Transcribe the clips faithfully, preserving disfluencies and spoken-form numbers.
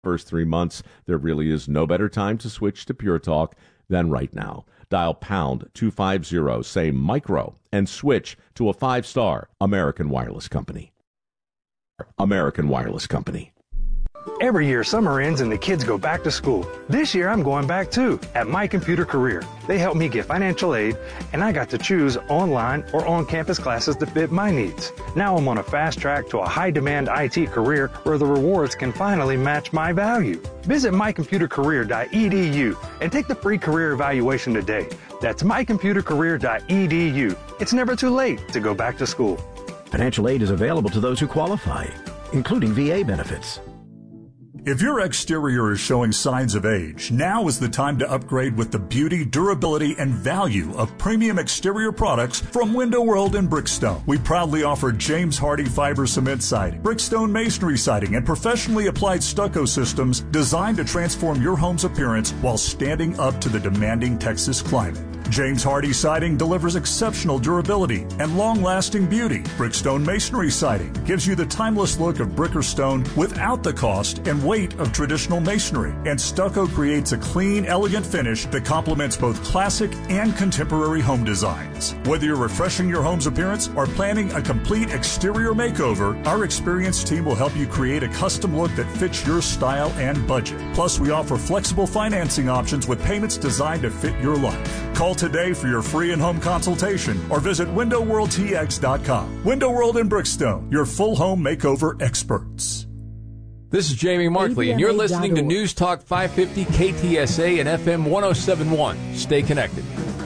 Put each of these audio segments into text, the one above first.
First three months, there really is no better time to switch to Pure Talk than right now. Dial pound two fifty, say micro, and switch to a five-star American Wireless Company. American Wireless Company. Every year, summer ends and the kids go back to school. This year, I'm going back too, at My Computer Career. They helped me get financial aid, and I got to choose online or on-campus classes that fit my needs. Now I'm on a fast track to a high-demand I T career where the rewards can finally match my value. Visit my computer career dot e d u and take the free career evaluation today. That's my computer career dot e d u. It's never too late to go back to school. Financial aid is available to those who qualify, including V A benefits. If your exterior is showing signs of age, now is the time to upgrade with the beauty, durability, and value of premium exterior products from Window World and Brickstone. We proudly offer James Hardie fiber cement siding, Brickstone masonry siding, and professionally applied stucco systems designed to transform your home's appearance while standing up to the demanding Texas climate. James Hardie siding delivers exceptional durability and long-lasting beauty. Brickstone masonry siding gives you the timeless look of brick or stone without the cost and weight of traditional masonry. And stucco creates a clean, elegant finish that complements both classic and contemporary home designs. Whether you're refreshing your home's appearance or planning a complete exterior makeover, our experienced team will help you create a custom look that fits your style and budget. Plus, we offer flexible financing options with payments designed to fit your life. Call today for your free in-home consultation or visit window world t x dot com. Window World and Brickstone, your full home makeover experts. This is Jamie Markley, and you're listening to News Talk five fifty K T S A and F M one oh seven point one. Stay connected.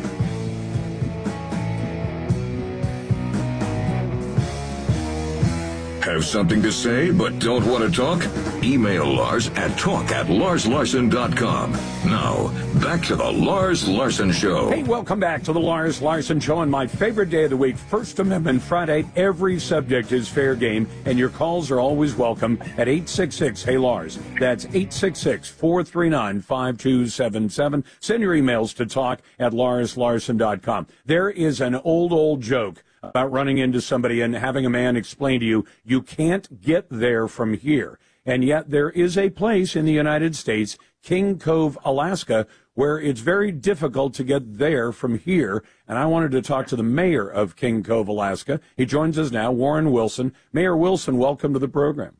Have something to say but don't want to talk? Email Lars at talk at lars larson dot com. Now, back to the Lars Larson Show. Hey, welcome back to the Lars Larson Show on my favorite day of the week, First Amendment Friday. Every subject is fair game, and your calls are always welcome at eight six six, hey Lars. That's eight six six, four three nine, five two seven seven. Send your emails to talk at lars larson dot com. There is an old, old joke about running into somebody and having a man explain to you, you can't get there from here. And yet there is a place in the United States, King Cove, Alaska, where it's very difficult to get there from here. And I wanted to talk to the mayor of King Cove, Alaska. He joins us now, Warren Wilson. Mayor Wilson, welcome to the program.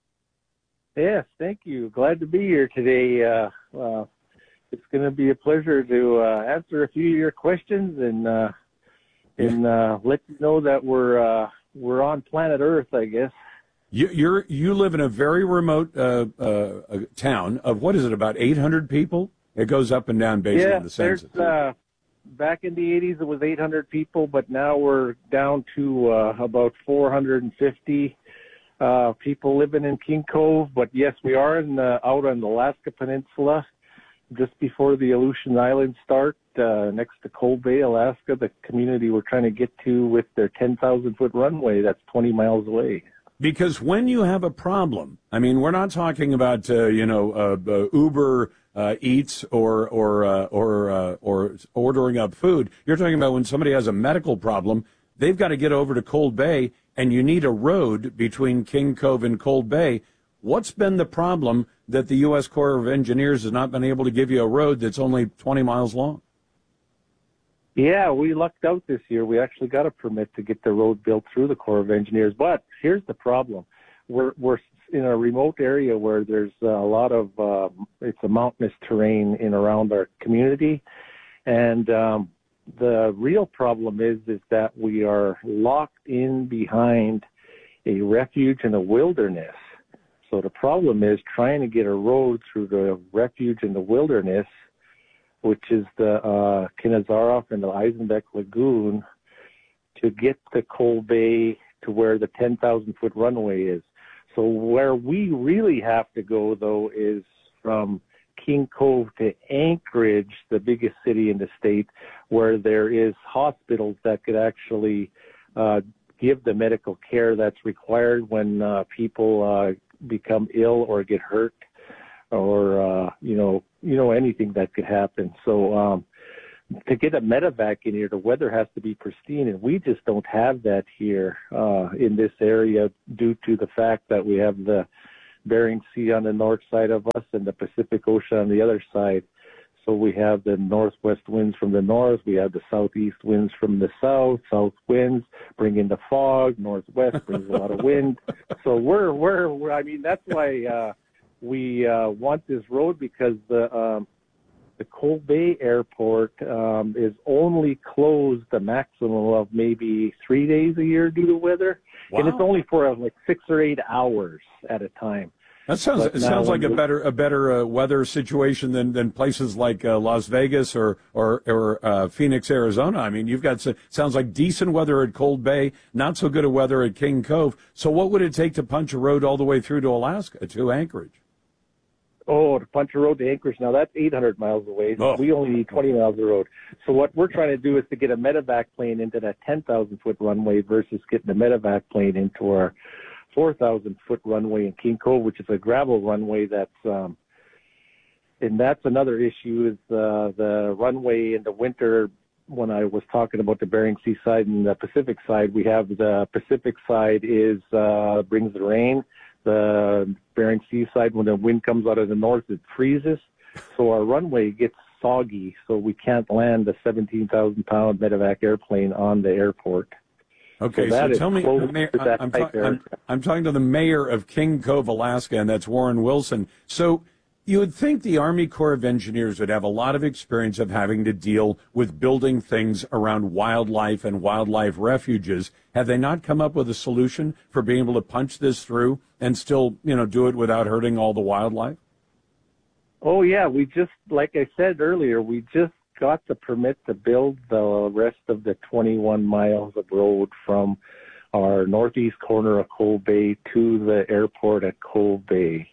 Yes, thank you. Glad to be here today. Uh, uh, it's going to be a pleasure to uh, answer a few of your questions and uh, and uh, let you know that we're uh, we're on planet Earth, I guess. You, you're you live in a very remote uh, uh, town of, what is it, about eight hundred people? It goes up and down based yeah, on the census. There's, uh, back in the eighties, it was eight hundred people, but now we're down to uh, about four hundred fifty uh, people living in King Cove. But yes, we are in the, out on the Alaska Peninsula, just before the Aleutian Islands start, uh, next to Cold Bay, Alaska, the community we're trying to get to with their ten thousand foot runway that's twenty miles away. Because when you have a problem, I mean, we're not talking about, uh, you know, uh, uh, Uber uh, Eats or or uh, or uh, or ordering up food. You're talking about when somebody has a medical problem, they've got to get over to Cold Bay, and you need a road between King Cove and Cold Bay. What's been the problem that the U S Corps of Engineers has not been able to give you a road that's only twenty miles long? Yeah, we lucked out this year. We actually got a permit to get the road built through the Corps of Engineers. But here's the problem. We're we're in a remote area where there's a lot of, uh, it's a mountainous terrain in around our community. And um, the real problem is, is that we are locked in behind a refuge in the wilderness. So the problem is trying to get a road through the refuge in the wilderness, which is the uh, Kinazaroff and the Eisenbeck Lagoon, to get to Cold Bay to where the ten thousand foot runway is. So where we really have to go, though, is from King Cove to Anchorage, the biggest city in the state, where there is hospitals that could actually uh, give the medical care that's required when uh, people uh, become ill or get hurt, or uh, you know, you know, anything that could happen. So um, to get a medevac in here, the weather has to be pristine, and we just don't have that here uh, in this area due to the fact that we have the Bering Sea on the north side of us and the Pacific Ocean on the other side. So we have the northwest winds from the north, we have the southeast winds from the south, south winds bring in the fog, northwest brings a lot of wind. So we're, we're, we're I mean, that's why uh, we uh, want this road, because the um, the Cold Bay Airport um, is only closed a maximum of maybe three days a year due to weather. Wow. And it's only for uh, like six or eight hours at a time. That sounds but it sounds like a better a better uh, weather situation than, than places like uh, Las Vegas or or, or uh, Phoenix, Arizona. I mean, you've got sounds like decent weather at Cold Bay, not so good a weather at King Cove. So what would it take to punch a road all the way through to Alaska, to Anchorage? Oh, to punch a road to Anchorage, now that's eight hundred miles away. Oh. We only need twenty miles of road. So what we're trying to do is to get a medevac plane into that ten thousand foot runway versus getting a medevac plane into our four thousand foot runway in King Cove, which is a gravel runway. That's um, and that's another issue is uh, the runway in the winter. When I was talking about the Bering Sea side and the Pacific side, we have the Pacific side is uh, brings the rain. The Bering Sea side, when the wind comes out of the north, it freezes. So our runway gets soggy, so we can't land a seventeen thousand pound medevac airplane on the airport. Okay, so, so tell me, Mayor, I'm, ta- I'm, I'm talking to the mayor of King Cove, Alaska, and that's Warren Wilson. So you would think the Army Corps of Engineers would have a lot of experience of having to deal with building things around wildlife and wildlife refuges. Have they not come up with a solution for being able to punch this through and still, you know, do it without hurting all the wildlife? Oh, yeah. We just, like I said earlier, we just got the permit to build the rest of the twenty-one miles of road from our northeast corner of Cold Bay to the airport at Cold Bay.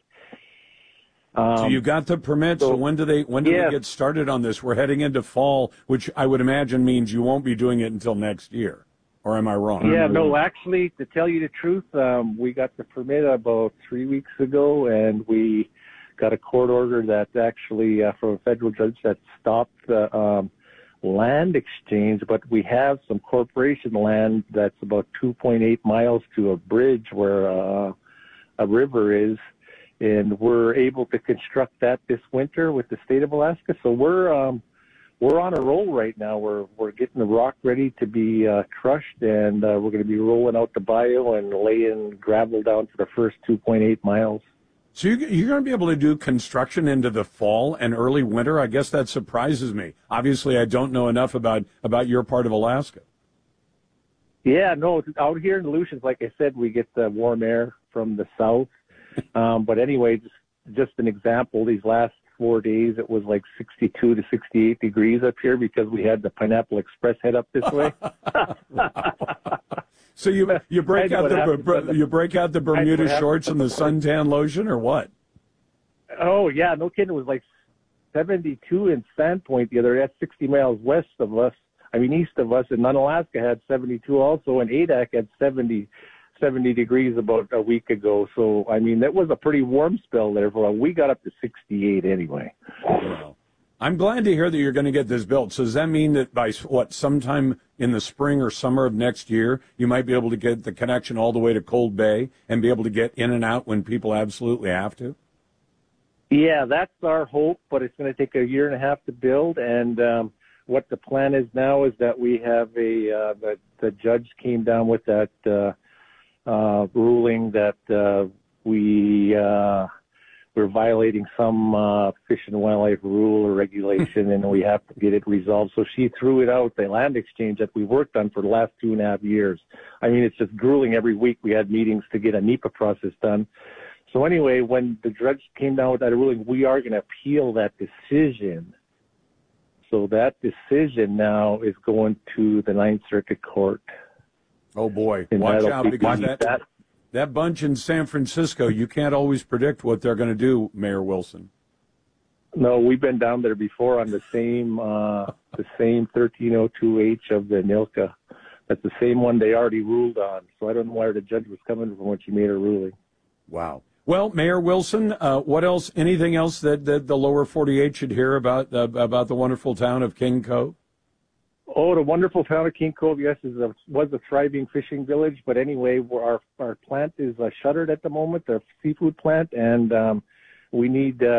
Um, so you got the permit. So, so when do they when do yeah. they get started on this? We're heading into fall, which I would imagine means you won't be doing it until next year. Or am I wrong? Yeah, no, actually, to tell you the truth, um, we got the permit about three weeks ago, and we got a court order that actually uh, from a federal judge that stopped the um, land exchange, but we have some corporation land that's about two point eight miles to a bridge where uh, a river is, and we're able to construct that this winter with the state of Alaska. So we're um, we're on a roll right now. We're we're getting the rock ready to be uh, crushed, and uh, we're going to be rolling out the bio and laying gravel down for the first two point eight miles. So you're going to be able to do construction into the fall and early winter? I guess that surprises me. Obviously, I don't know enough about, about your part of Alaska. Yeah, no, out here in Aleutians, like I said, we get the warm air from the south. Um, but anyway, just, just an example, these last four days, it was like sixty-two to sixty-eight degrees up here because we had the Pineapple Express head up this way. So you you break out the you break out the Bermuda shorts and the suntan lotion, or what? Oh yeah, no kidding. It was like seventy-two in Sandpoint the other day. That's sixty miles west of us. I mean east of us, and Unalaska had seventy-two also, and A D A C had seventy, seventy degrees about a week ago. So I mean that was a pretty warm spell there. For we got up to sixty-eight anyway. Wow. I'm glad to hear that you're going to get this built. So does that mean that by, what, sometime in the spring or summer of next year, you might be able to get the connection all the way to Cold Bay and be able to get in and out when people absolutely have to? Yeah, that's our hope, but it's going to take a year and a half to build. And um, what the plan is now is that we have a, uh, the, the judge came down with that uh, uh, ruling that uh, we... Uh, we're violating some uh, fish and wildlife rule or regulation, and we have to get it resolved. So she threw it out, the land exchange that we worked on for the last two and a half years. I mean, it's just grueling. Every week we had meetings to get a NEPA process done. So anyway, when the judge came down with that ruling, we are going to appeal that decision. So that decision now is going to the Ninth Circuit Court. Oh, boy. And watch out, because that... that That bunch in San Francisco, you can't always predict what they're going to do, Mayor Wilson. No, we've been down there before on the same uh, the same thirteen oh two H of the N I L C A. That's the same one they already ruled on. So I don't know where the judge was coming from when she made her ruling. Wow. Well, Mayor Wilson, uh, what else? Anything else that, that the lower forty-eight should hear about uh, about the wonderful town of King Cove? Oh, the wonderful town of King Cove, yes, is a, was a thriving fishing village. But anyway, we're, our our plant is uh, shuttered at the moment, the seafood plant, and um, we need uh,